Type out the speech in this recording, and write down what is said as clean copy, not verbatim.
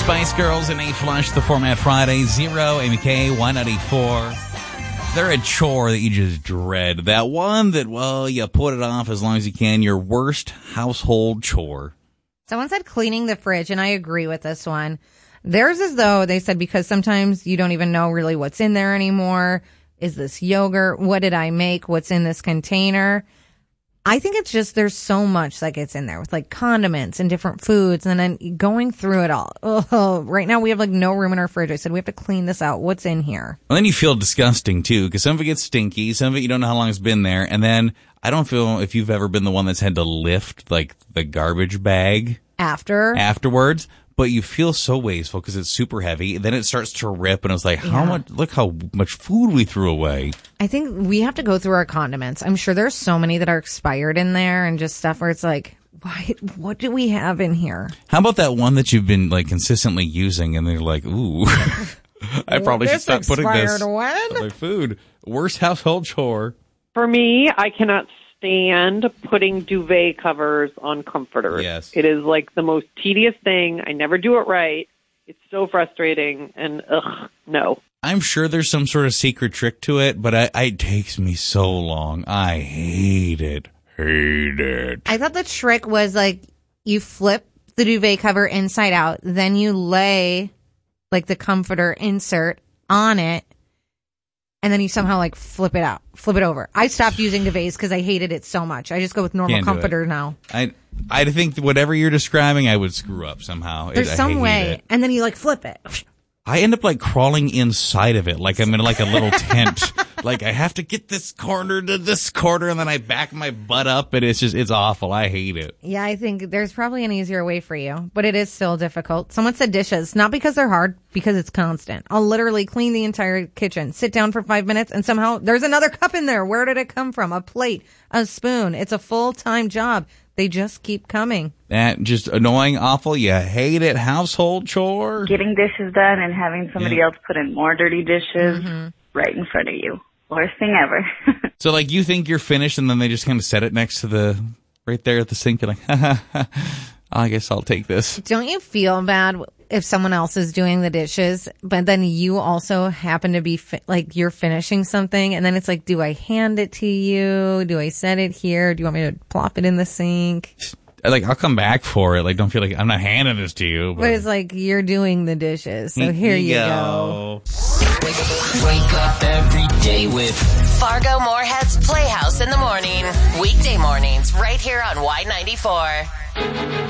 Spice Girls in A Flush, the Format Friday, 0, Amy K, 194. Is there a chore that you just dread? That one that, well, you put it off as long as you can. Your worst household chore. Someone said cleaning the fridge, and I agree with this one. Theirs is, though, they said because sometimes you don't even know really what's in there anymore. Is this yogurt? What did I make? What's in this container? I think it's just there's so much that gets in there with like condiments and different foods and then going through it all. Oh, right now we have like no room in our fridge. I said we have to clean this out. What's in here? Well, then you feel disgusting too because some of it gets stinky. Some of it you don't know how long it's been there. And then I don't feel if you've ever been the one that's had to lift like the garbage bag afterwards. But you feel so wasteful because it's super heavy. Then it starts to rip, and it's like, look how much food we threw away. I think we have to go through our condiments. I'm sure there's so many that are expired in there and just stuff where it's like, what do we have in here? How about that one that you've been like consistently using, and they're like, ooh, I probably should stop putting this on my food. Worst household chore. For me, I cannot stand putting duvet covers on comforters. Yes. It is like the most tedious thing. I never do it right. It's so frustrating and no. I'm sure there's some sort of secret trick to it, but it takes me so long. I hate it. I thought the trick was like you flip the duvet cover inside out, then you lay like the comforter insert on it, and then you somehow like flip it over. I stopped using duvets because I hated it so much. I just go with normal comforter now. I think whatever you're describing, I would screw up somehow. There's some way, and then you like flip it. I end up like crawling inside of it, like I'm in like a little tent. Like I have to get this corner to this corner, and then I back my butt up, and it's awful. I hate it. Yeah, I think there's probably an easier way for you, but it is still difficult. Someone said dishes, not because they're hard, because it's constant. I'll literally clean the entire kitchen, sit down for 5 minutes, and somehow there's another cup in there. Where did it come from? A plate, a spoon. It's a full-time job. They just keep coming. That just annoying, awful. You hate it. Household chore. Getting dishes done and having somebody else put in more dirty dishes right in front of you. Worst thing ever. So, like, you think you're finished, and then they just kind of set it next to right there at the sink. You're like, I guess I'll take this. Don't you feel bad if someone else is doing the dishes, but then you also happen to be like you're finishing something, and then it's like, do I hand it to you? Do I set it here? Do you want me to plop it in the sink? Like, I'll come back for it. Like, don't feel like I'm not handing this to you. But it's like you're doing the dishes, so here you go. Wake up every day with Fargo Moorhead's Playhouse in the morning. Weekday mornings right here on Y94.